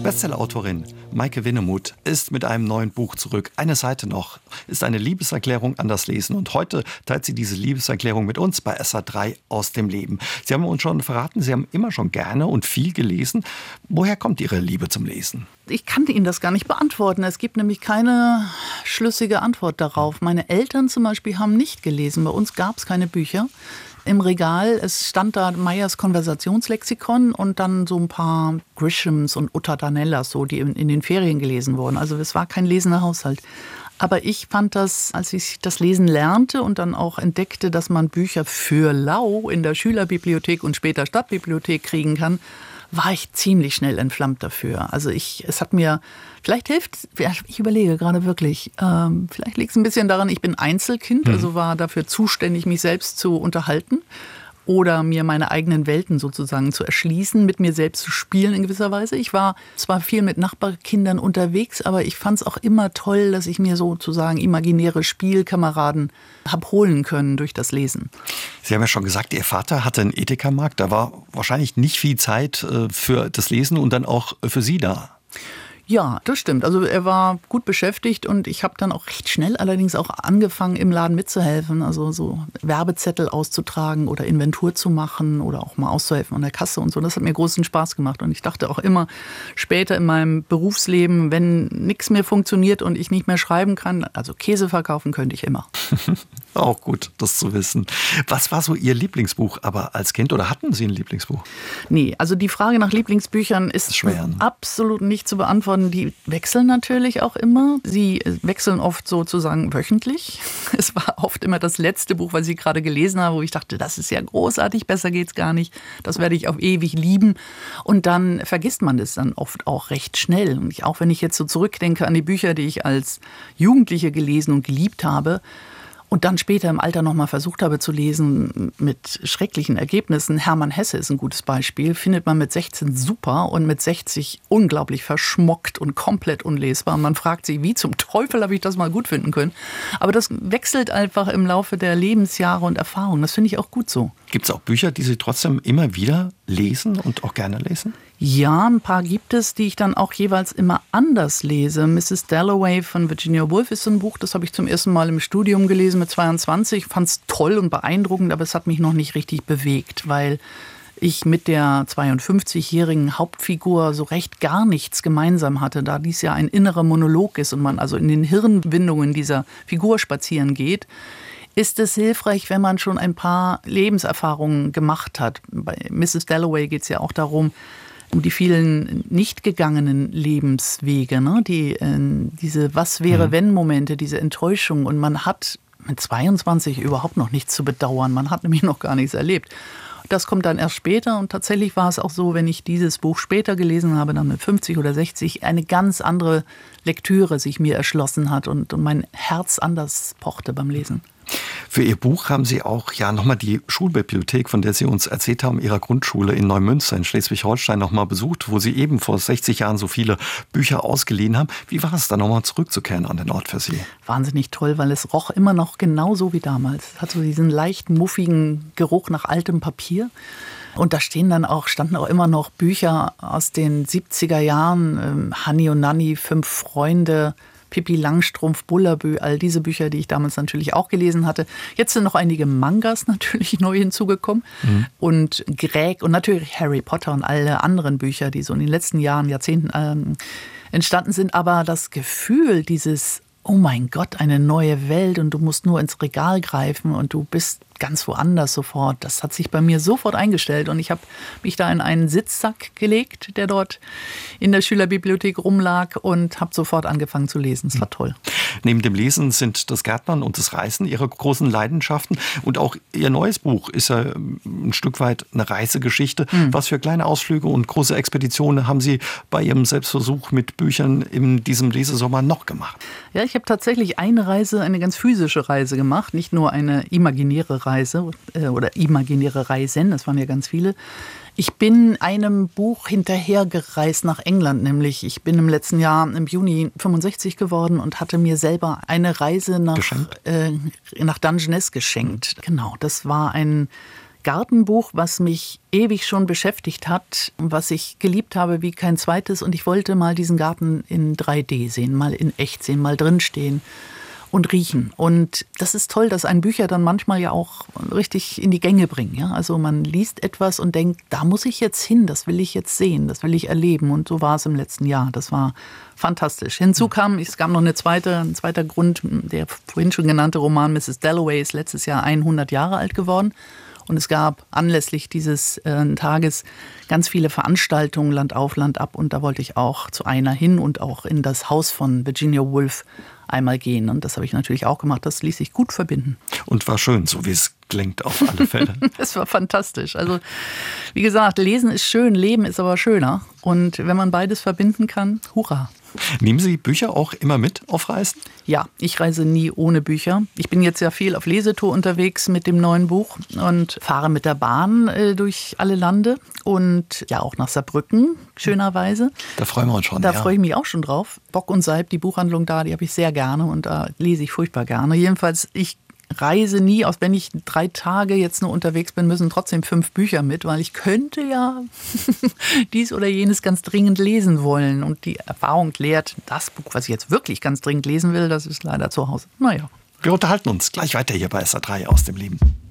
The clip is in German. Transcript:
Bestsellerautorin Maike Winnemuth ist mit einem neuen Buch zurück. Eine Seite noch ist eine Liebeserklärung an das Lesen. Und heute teilt sie diese Liebeserklärung mit uns bei SA3 aus dem Leben. Sie haben uns schon verraten, Sie haben immer schon gerne und viel gelesen. Woher kommt Ihre Liebe zum Lesen? Ich kann Ihnen das gar nicht beantworten. Es gibt nämlich keine schlüssige Antwort darauf. Meine Eltern zum Beispiel haben nicht gelesen. Bei uns gab es keine Bücher im Regal. Es stand da Meyers Konversationslexikon und dann so ein paar Grishams und Uta Danellas, so, die in den Ferien gelesen wurden. Also es war kein lesender Haushalt. Aber ich fand das, als ich das Lesen lernte und dann auch entdeckte, dass man Bücher für lau in der Schülerbibliothek und später Stadtbibliothek kriegen kann, war ich ziemlich schnell entflammt dafür. Also es hat mir, vielleicht hilft, ich überlege gerade wirklich, vielleicht liegt es ein bisschen daran, ich bin Einzelkind, also war dafür zuständig, mich selbst zu unterhalten oder mir meine eigenen Welten sozusagen zu erschließen, mit mir selbst zu spielen in gewisser Weise. Ich war zwar viel mit Nachbarkindern unterwegs, aber ich fand es auch immer toll, dass ich mir sozusagen imaginäre Spielkameraden habe holen können durch das Lesen. Sie haben ja schon gesagt, Ihr Vater hatte einen Edeka-Markt. Da war wahrscheinlich nicht viel Zeit für das Lesen und dann auch für Sie da. Ja, das stimmt. Also er war gut beschäftigt und ich habe dann auch recht schnell allerdings auch angefangen, im Laden mitzuhelfen. Also so Werbezettel auszutragen oder Inventur zu machen oder auch mal auszuhelfen an der Kasse und so. Das hat mir großen Spaß gemacht und ich dachte auch immer später in meinem Berufsleben, wenn nichts mehr funktioniert und ich nicht mehr schreiben kann, also Käse verkaufen könnte ich immer. Auch gut, das zu wissen. Was war so Ihr Lieblingsbuch aber als Kind oder hatten Sie ein Lieblingsbuch? Nee, also die Frage nach Lieblingsbüchern ist schwer, ne? Absolut nicht zu beantworten. Die wechseln natürlich auch immer. Sie wechseln oft sozusagen wöchentlich. Es war oft immer das letzte Buch, was ich gerade gelesen habe, wo ich dachte, das ist ja großartig, besser geht's gar nicht. Das werde ich auf ewig lieben. Und dann vergisst man das dann oft auch recht schnell. Und auch wenn ich jetzt so zurückdenke an die Bücher, die ich als Jugendliche gelesen und geliebt habe, und dann später im Alter noch mal versucht habe zu lesen mit schrecklichen Ergebnissen. Hermann Hesse ist ein gutes Beispiel. Findet man mit 16 super und mit 60 unglaublich verschmockt und komplett unlesbar. Und man fragt sich, wie zum Teufel habe ich das mal gut finden können? Aber das wechselt einfach im Laufe der Lebensjahre und Erfahrungen. Das finde ich auch gut so. Gibt es auch Bücher, die Sie trotzdem immer wieder lesen und auch gerne lesen? Ja, ein paar gibt es, die ich dann auch jeweils immer anders lese. Mrs. Dalloway von Virginia Woolf ist so ein Buch, das habe ich zum ersten Mal im Studium gelesen mit 22. Fand es toll und beeindruckend, aber es hat mich noch nicht richtig bewegt, weil ich mit der 52-jährigen Hauptfigur so recht gar nichts gemeinsam hatte, da dies ja ein innerer Monolog ist und man also in den Hirnwindungen dieser Figur spazieren geht. Ist es hilfreich, wenn man schon ein paar Lebenserfahrungen gemacht hat. Bei Mrs. Dalloway geht es ja auch darum, um die vielen nicht gegangenen Lebenswege, ne? Diese Was-wäre-wenn-Momente, diese Enttäuschung. Und man hat mit 22 überhaupt noch nichts zu bedauern. Man hat nämlich noch gar nichts erlebt. Das kommt dann erst später und tatsächlich war es auch so, wenn ich dieses Buch später gelesen habe, dann mit 50 oder 60, eine ganz andere Lektüre sich mir erschlossen hat und mein Herz anders pochte beim Lesen. Für Ihr Buch haben Sie auch nochmal die Schulbibliothek, von der Sie uns erzählt haben, Ihrer Grundschule in Neumünster in Schleswig-Holstein nochmal besucht, wo Sie eben vor 60 Jahren so viele Bücher ausgeliehen haben. Wie war es da nochmal zurückzukehren an den Ort für Sie? Wahnsinnig toll, weil es roch immer noch genauso wie damals. Es hat so diesen leicht muffigen Geruch nach altem Papier. Und da standen auch immer noch Bücher aus den 70er Jahren, Hanni und Nanni, 5 Freunde, Pippi Langstrumpf, Bullabü, all diese Bücher, die ich damals natürlich auch gelesen hatte. Jetzt sind noch einige Mangas natürlich neu hinzugekommen und Greg und natürlich Harry Potter und alle anderen Bücher, die so in den letzten Jahren, Jahrzehnten entstanden sind. Aber das Gefühl dieses, oh mein Gott, eine neue Welt und du musst nur ins Regal greifen und du bist ganz woanders sofort. Das hat sich bei mir sofort eingestellt und ich habe mich da in einen Sitzsack gelegt, der dort in der Schülerbibliothek rumlag und habe sofort angefangen zu lesen. Es war toll. Neben dem Lesen sind das Gärtnern und das Reisen Ihre großen Leidenschaften und auch Ihr neues Buch ist ja ein Stück weit eine Reisegeschichte. Was für kleine Ausflüge und große Expeditionen haben Sie bei Ihrem Selbstversuch mit Büchern in diesem Lesesommer noch gemacht? Ja, ich habe tatsächlich eine ganz physische Reise gemacht, nicht nur eine imaginäre Reise oder imaginäre Reisen, das waren ja ganz viele. Ich bin einem Buch hinterhergereist nach England, nämlich ich bin im letzten Jahr im Juni 65 geworden und hatte mir selber eine Reise nach Dungeness geschenkt. Genau, das war ein Gartenbuch, was mich ewig schon beschäftigt hat und was ich geliebt habe wie kein zweites. Und ich wollte mal diesen Garten in 3D sehen, mal in echt sehen, mal drinstehen und riechen. Und das ist toll, dass einen Bücher dann manchmal ja auch richtig in die Gänge bringen. Ja? Also man liest etwas und denkt, da muss ich jetzt hin, das will ich jetzt sehen, das will ich erleben. Und so war es im letzten Jahr. Das war fantastisch. Hinzu kam, es gab noch ein zweiter Grund, der vorhin schon genannte Roman Mrs. Dalloway ist letztes Jahr 100 Jahre alt geworden. Und es gab anlässlich dieses Tages ganz viele Veranstaltungen, Land auf, Land ab. Und da wollte ich auch zu einer hin und auch in das Haus von Virginia Woolf einmal gehen. Und das habe ich natürlich auch gemacht. Das ließ sich gut verbinden. Und war schön, so wie es klingt auf alle Fälle. Es war fantastisch. Also wie gesagt, Lesen ist schön, Leben ist aber schöner. Und wenn man beides verbinden kann, hurra. Nehmen Sie Bücher auch immer mit auf Reisen? Ja, ich reise nie ohne Bücher. Ich bin jetzt ja viel auf Lesetour unterwegs mit dem neuen Buch und fahre mit der Bahn durch alle Lande und ja auch nach Saarbrücken, schönerweise. Da freuen wir uns schon. Da freue ich mich auch schon drauf. Bock und Salb, die Buchhandlung da, die habe ich sehr gerne und da lese ich furchtbar gerne. Jedenfalls, ich reise nie, auch wenn ich 3 Tage jetzt nur unterwegs bin, müssen trotzdem 5 Bücher mit, weil ich könnte ja dies oder jenes ganz dringend lesen wollen. Und die Erfahrung lehrt, das Buch, was ich jetzt wirklich ganz dringend lesen will, das ist leider zu Hause. Naja. Wir unterhalten uns gleich weiter hier bei SA3 aus dem Leben.